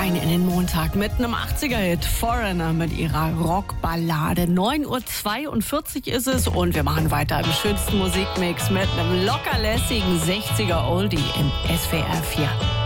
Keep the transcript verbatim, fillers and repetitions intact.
rein in den Montag mit einem achtziger-Hit. Foreigner mit ihrer Rockballade. neun Uhr zweiundvierzig ist es und wir machen weiter im schönsten Musikmix mit einem lockerlässigen sechziger-Oldie im S W R vier.